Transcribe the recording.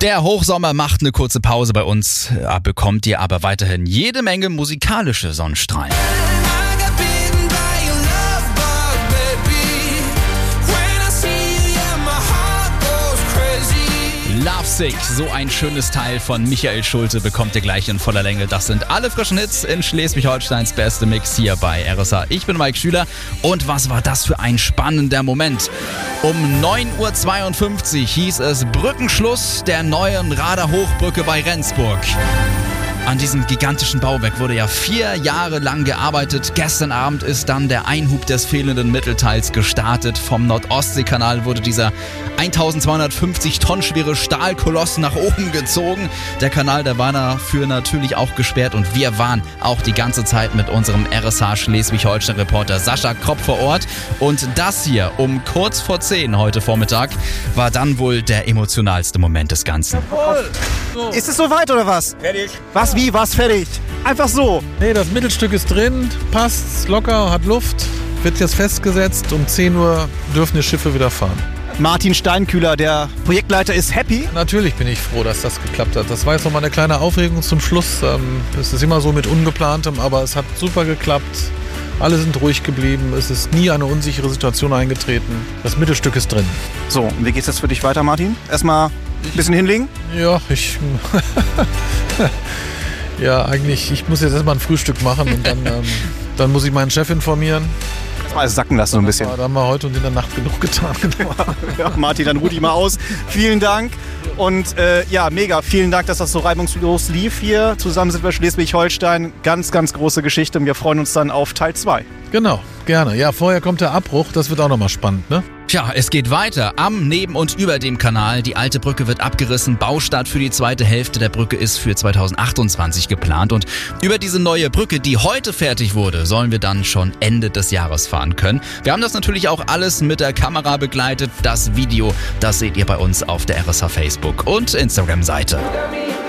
Der Hochsommer macht eine kurze Pause bei uns, bekommt ihr aber weiterhin jede Menge musikalische Sonnenstrahlen. Lovesick, so ein schönes Teil von Michael Schulte bekommt ihr gleich in voller Länge. Das sind alle frischen Hits in Schleswig-Holsteins beste Mix hier bei RSA. Ich bin Mike Schüler und was war das für ein spannender Moment? Um 9.52 Uhr hieß es Brückenschluss der neuen Rader-Hochbrücke bei Rendsburg. An diesem gigantischen Bauwerk wurde ja 4 Jahre lang gearbeitet. Gestern Abend ist dann der Einhub des fehlenden Mittelteils gestartet. Vom Nordostseekanal wurde dieser 1250 Tonnen schwere Stahlkoloss nach oben gezogen. Der Kanal, der war dafür natürlich auch gesperrt und wir waren auch die ganze Zeit mit unserem RSH Schleswig-Holstein-Reporter Sascha Kropp vor Ort. Und das hier um kurz vor 10 heute Vormittag war dann wohl der emotionalste Moment des Ganzen. Ist es soweit oder was? Fertig. Was, wie, was, fertig? Einfach so. Nee, das Mittelstück ist drin, passt, locker, hat Luft, wird jetzt festgesetzt. Um 10 Uhr dürfen die Schiffe wieder fahren. Martin Steinkühler, der Projektleiter, ist happy. Natürlich bin ich froh, dass das geklappt hat. Das war jetzt noch mal eine kleine Aufregung zum Schluss. Es ist immer so mit Ungeplantem, aber es hat super geklappt. Alle sind ruhig geblieben, es ist nie eine unsichere Situation eingetreten. Das Mittelstück ist drin. So, und wie geht's jetzt für dich weiter, Martin? Erstmal ein bisschen hinlegen? Ja, ja, eigentlich, ich muss jetzt erstmal ein Frühstück machen und dann muss ich meinen Chef informieren. Mal sacken lassen so ein bisschen. Da haben wir heute und in der Nacht genug getan. Ja, Martin, dann ruh dich mal aus. Vielen Dank. Und ja, mega, vielen Dank, dass das so reibungslos lief hier. Zusammen sind wir Schleswig-Holstein. Ganz, ganz große Geschichte und wir freuen uns dann auf Teil 2. Genau, gerne. Ja, vorher kommt der Abbruch, das wird auch nochmal spannend, ne? Tja, es geht weiter. Am, neben und über dem Kanal. Die alte Brücke wird abgerissen. Baustart für die zweite Hälfte der Brücke ist für 2028 geplant. Und über diese neue Brücke, die heute fertig wurde, sollen wir dann schon Ende des Jahres fahren können. Wir haben das natürlich auch alles mit der Kamera begleitet. Das Video, das seht ihr bei uns auf der RSH Facebook und Instagram-Seite.